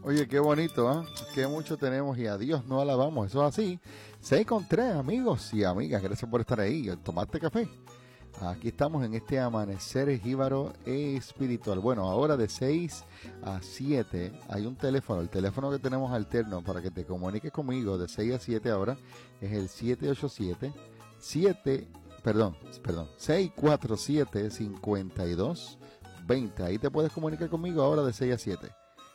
Oye, qué bonito, ¿ah? Qué mucho tenemos y a Dios no alabamos. Eso es así. 6:3, amigos y amigas. Gracias por estar ahí. Tomaste café. Aquí estamos en este amanecer jíbaro espiritual. Bueno, ahora de 6 a 7 hay un teléfono. El teléfono que tenemos alterno para que te comuniques conmigo de 6 a 7 ahora es el 647-5220. Ahí te puedes comunicar conmigo ahora de 6 a 7.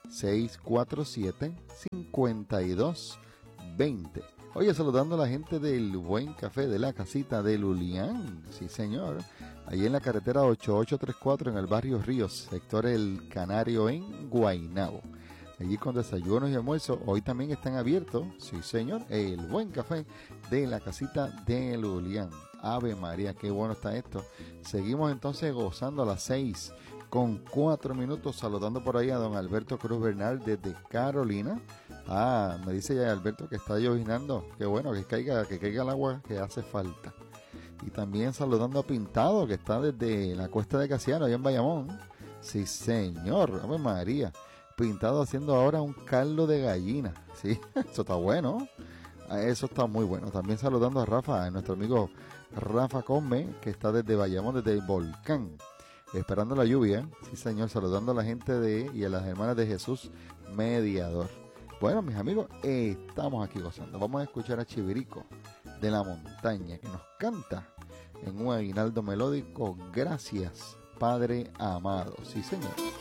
647-5220. Oye, saludando a la gente del Buen Café de la Casita de Lulián. Sí, señor. Ahí en la carretera 8834 en el barrio Ríos, sector El Canario en Guaynabo. Allí con desayunos y almuerzos. Hoy también están abiertos, sí, señor, el Buen Café de la Casita de Lulián. Ave María, qué bueno está esto. Seguimos entonces gozando a las 6:04, saludando por ahí a don Alberto Cruz Bernal desde Carolina. Me dice ya Alberto que está llovinando. Qué bueno, que caiga el agua que hace falta. Y también saludando a Pintado, que está desde la Cuesta de Casiano, allá en Bayamón. Sí, señor, Ave María. Pintado haciendo ahora un caldo de gallina. Sí, eso está bueno. Eso está muy bueno. También saludando a Rafa, a nuestro amigo Rafa Come, que está desde Bayamón, desde el Volcán, esperando la lluvia. Sí, señor, saludando a la gente y a las hermanas de Jesús Mediador. Bueno, mis amigos, estamos aquí gozando. Vamos a escuchar a Chivirico de la Montaña, que nos canta en un aguinaldo melódico. Gracias, Padre amado. Sí, señor.